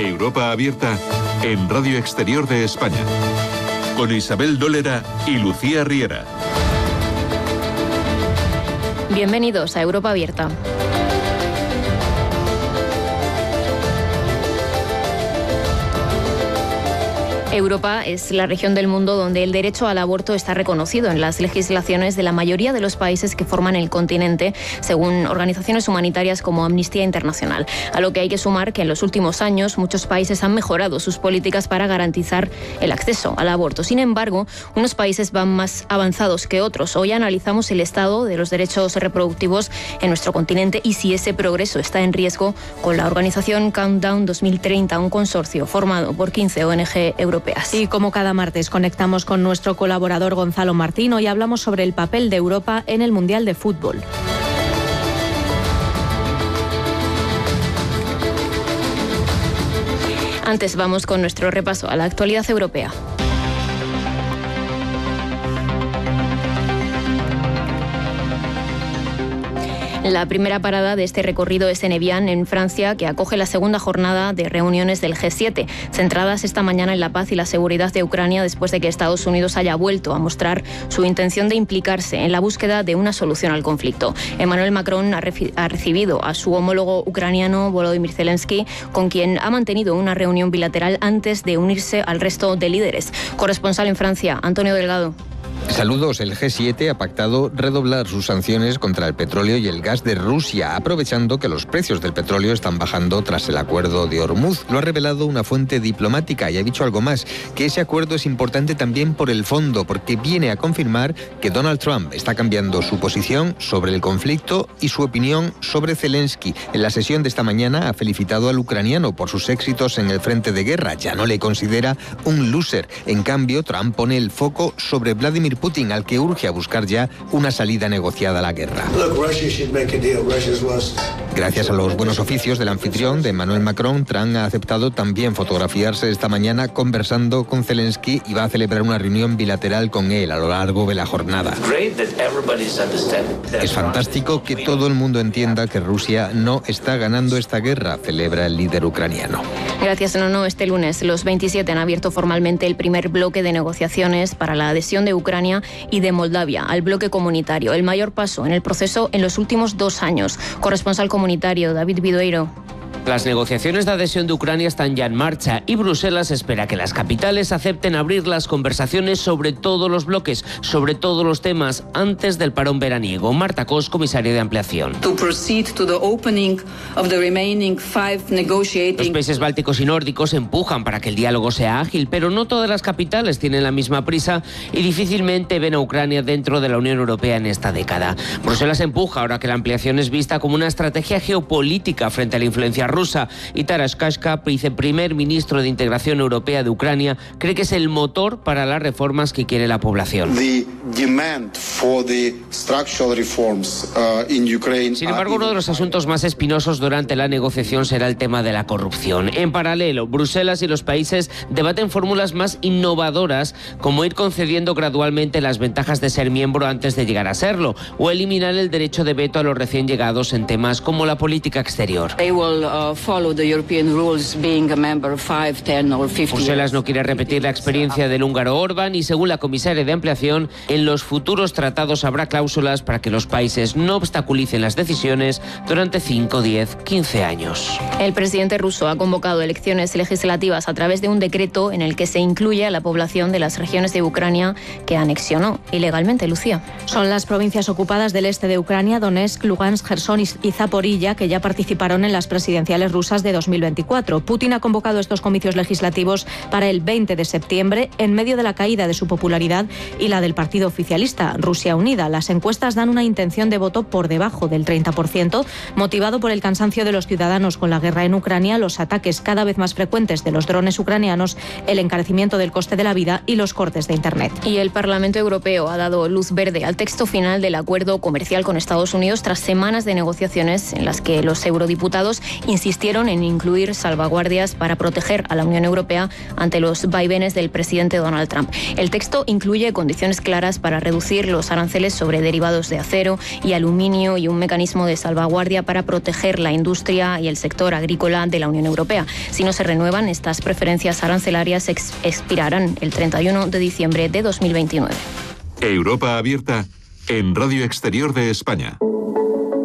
Europa Abierta en Radio Exterior de España, con Isabel Dólera y Lucía Riera. Bienvenidos a Europa Abierta. Europa es la región del mundo donde el derecho al aborto está reconocido en las legislaciones de la mayoría de los países que forman el continente, según organizaciones humanitarias como Amnistía Internacional. A lo que hay que sumar que en los últimos años muchos países han mejorado sus políticas para garantizar el acceso al aborto. Sin embargo, unos países van más avanzados que otros. Hoy analizamos el estado de los derechos reproductivos en nuestro continente y si ese progreso está en riesgo con la organización Countdown 2030, un consorcio formado por 15 ONG europeas. Y como cada martes conectamos con nuestro colaborador Gonzalo Martín, hoy hablamos sobre el papel de Europa en el Mundial de Fútbol. Antes vamos con nuestro repaso a la actualidad europea. La primera parada de este recorrido es en Evian, en Francia, que acoge la segunda jornada de reuniones del G7, centradas esta mañana en la paz y la seguridad de Ucrania después de que Estados Unidos haya vuelto a mostrar su intención de implicarse en la búsqueda de una solución al conflicto. Emmanuel Macron ha recibido a su homólogo ucraniano Volodymyr Zelensky, con quien ha mantenido una reunión bilateral antes de unirse al resto de líderes. Corresponsal en Francia, Antonio Delgado. Saludos. El G7 ha pactado redoblar sus sanciones contra el petróleo y el gas de Rusia, aprovechando que los precios del petróleo están bajando tras el acuerdo de Hormuz. Lo ha revelado una fuente diplomática y ha dicho algo más, que ese acuerdo es importante también por el fondo, porque viene a confirmar que Donald Trump está cambiando su posición sobre el conflicto y su opinión sobre Zelensky. En la sesión de esta mañana ha felicitado al ucraniano por sus éxitos en el frente de guerra. Ya no le considera un loser. En cambio, Trump pone el foco sobre Vladimir Putin, al que urge a buscar ya una salida negociada a la guerra. Gracias a los buenos oficios del anfitrión de Emmanuel Macron, Trump ha aceptado también fotografiarse esta mañana conversando con Zelensky y va a celebrar una reunión bilateral con él a lo largo de la jornada. Es fantástico que todo el mundo entienda que Rusia no está ganando esta guerra, celebra el líder ucraniano. Gracias, Nono. Este lunes los 27 han abierto formalmente el primer bloque de negociaciones para la adhesión de Ucrania y de Moldavia al bloque comunitario, el mayor paso en el proceso en los últimos 2 años. Corresponsal comunitario, David Vidueiro. Las negociaciones de adhesión de Ucrania están ya en marcha y Bruselas espera que las capitales acepten abrir las conversaciones sobre todos los bloques, sobre todos los temas, antes del parón veraniego. Marta Cos, comisaria de ampliación. Los países bálticos y nórdicos empujan para que el diálogo sea ágil, pero no todas las capitales tienen la misma prisa y difícilmente ven a Ucrania dentro de la Unión Europea en esta década. Bruselas empuja ahora que la ampliación es vista como una estrategia geopolítica frente a la influencia rusa, y Taras Kashka, viceprimer ministro de Integración Europea de Ucrania, cree que es el motor para las reformas que quiere la población. Sin embargo, uno de los asuntos más espinosos durante la negociación será el tema de la corrupción. En paralelo, Bruselas y los países debaten fórmulas más innovadoras, como ir concediendo gradualmente las ventajas de ser miembro antes de llegar a serlo, o eliminar el derecho de veto a los recién llegados en temas como la política exterior. Bruselas no quiere repetir la experiencia del húngaro Orbán y, según la comisaria de ampliación, en los futuros tratados habrá cláusulas para que los países no obstaculicen las decisiones durante 5, 10, 15 años. El presidente ruso ha convocado elecciones legislativas a través de un decreto en el que se incluye a la población de las regiones de Ucrania que anexionó ilegalmente. Lucía. Son las provincias ocupadas del este de Ucrania, Donetsk, Lugansk, Jersón y Zaporilla, que ya participaron en las presidenciales rusas de 2024. Putin ha convocado estos comicios legislativos para el 20 de septiembre, en medio de la caída de su popularidad y la del partido oficialista, Rusia Unida. Las encuestas dan una intención de voto por debajo del 30%, motivado por el cansancio de los ciudadanos con la guerra en Ucrania, los ataques cada vez más frecuentes de los drones ucranianos, el encarecimiento del coste de la vida y los cortes de Internet. Y el Parlamento Europeo ha dado luz verde al texto final del acuerdo comercial con Estados Unidos tras semanas de negociaciones en las que los eurodiputados insisten insistieron en incluir salvaguardias para proteger a la Unión Europea ante los vaivenes del presidente Donald Trump. El texto incluye condiciones claras para reducir los aranceles sobre derivados de acero y aluminio y un mecanismo de salvaguardia para proteger la industria y el sector agrícola de la Unión Europea. Si no se renuevan, estas preferencias arancelarias expirarán el 31 de diciembre de 2029. Europa abierta en Radio Exterior de España.